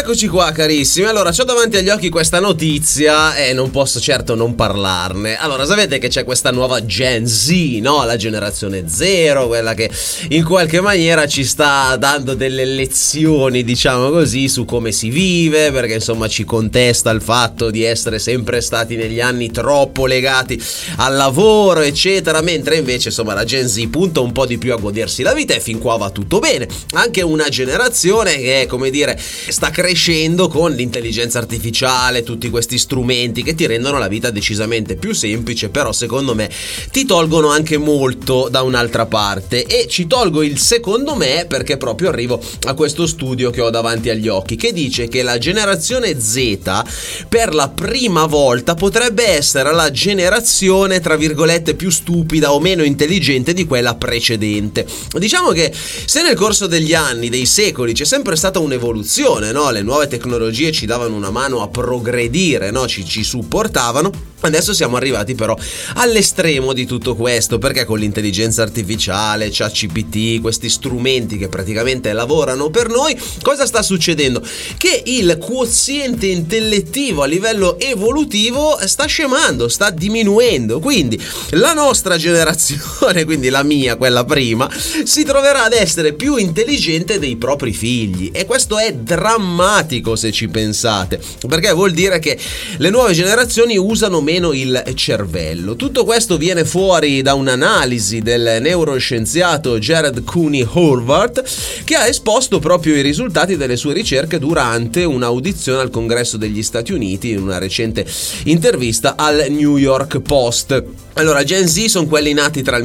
Eccoci qua carissimi, allora c'ho davanti agli occhi questa notizia e non posso certo non parlarne. Allora sapete che c'è questa nuova Gen Z, no? La generazione zero, quella che in qualche maniera ci sta dando delle lezioni, diciamo così, su come si vive, perché insomma ci contesta il fatto di essere sempre stati negli anni troppo legati al lavoro eccetera, mentre invece insomma la Gen Z punta un po' di più a godersi la vita e fin qua va tutto bene. Anche una generazione che, come dire, sta crescendo con l'intelligenza artificiale, tutti questi strumenti che ti rendono la vita decisamente più semplice, però secondo me ti tolgono anche molto da un'altra parte. E ci tolgo il secondo me perché proprio arrivo a questo studio che ho davanti agli occhi, che dice che la generazione Z per la prima volta potrebbe essere la generazione tra virgolette più stupida o meno intelligente di quella precedente. Diciamo che se nel corso degli anni, dei secoli, c'è sempre stata un'evoluzione, no? Le nuove tecnologie ci davano una mano a progredire, no? Ci supportavano. Adesso siamo arrivati però all'estremo di tutto questo, perché con l'intelligenza artificiale, ChatGPT, questi strumenti che praticamente lavorano per noi, cosa sta succedendo? Che il quoziente intellettivo a livello evolutivo sta scemando, sta diminuendo, quindi la nostra generazione, quindi la mia, quella prima, si troverà ad essere più intelligente dei propri figli, e questo è drammatico se ci pensate, perché vuol dire che le nuove generazioni usano meno il cervello. Tutto questo viene fuori da un'analisi del neuroscienziato Jared Cooney Horvath, che ha esposto proprio i risultati delle sue ricerche durante un'audizione al Congresso degli Stati Uniti in una recente intervista al New York Post. Allora, Gen Z sono quelli nati tra il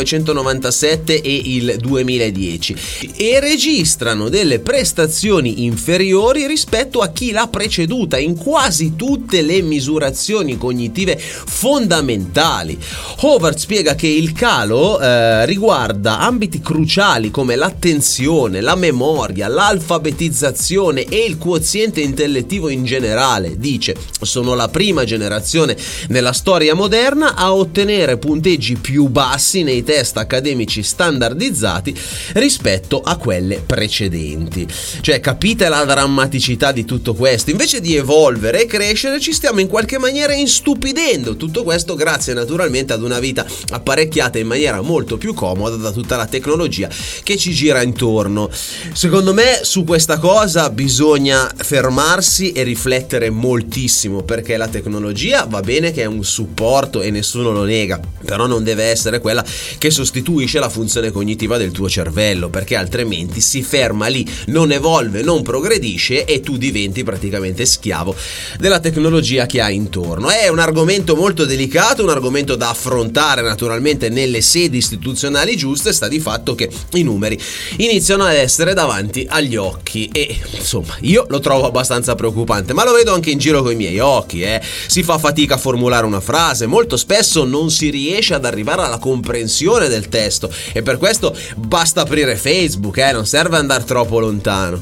1997 e il 2010 e registrano delle prestazioni inferiori rispetto a chi l'ha preceduta in quasi tutte le misurazioni cognitive fondamentali. Howard spiega che il calo riguarda ambiti cruciali come l'attenzione, la memoria, l'alfabetizzazione e il quoziente intellettivo in generale. Dice: sono la prima generazione nella storia moderna a ottenere punteggi più bassi nei test accademici standardizzati rispetto a quelle precedenti. Cioè, capite la drammaticità di tutto questo? Invece di evolvere e crescere, ci stiamo in qualche maniera instupidendo. Tutto questo grazie naturalmente ad una vita apparecchiata in maniera molto più comoda da tutta la tecnologia che ci gira intorno. Secondo me su questa cosa bisogna fermarsi e riflettere moltissimo, perché la tecnologia va bene che è un supporto e nessuno lo nega, però non deve essere quella che sostituisce la funzione cognitiva del tuo cervello, perché altrimenti si ferma lì, non evolve, non progredisce e tu diventi praticamente schiavo della tecnologia che hai intorno. È un argomento molto delicato, un argomento da affrontare naturalmente nelle sedi istituzionali giuste. Sta di fatto che i numeri iniziano ad essere davanti agli occhi e insomma io lo trovo abbastanza preoccupante, ma lo vedo anche in giro con i miei occhi. Si fa fatica a formulare una frase, molto spesso non si riesce ad arrivare alla comprensione del testo e per questo basta aprire Facebook, non serve andare troppo lontano.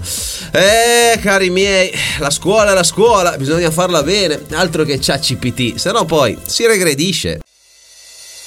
Cari miei, la scuola è la scuola, bisogna farla bene, altro che ChatGPT, se no poi si regredisce.